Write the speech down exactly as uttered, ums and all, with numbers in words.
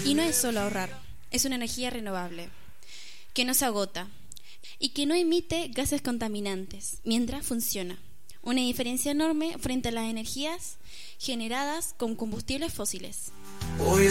Y no es solo ahorrar, es una energía renovable, que no se agota y que no emite gases contaminantes mientras funciona. Una diferencia enorme frente a las energías generadas con combustibles fósiles. Hoy